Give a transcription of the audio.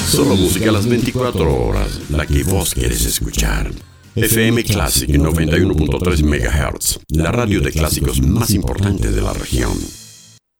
Solo música a las 24 horas, la que vos quieres escuchar. FM Classic 91.3 MHz, la radio de clásicos más importante de la región.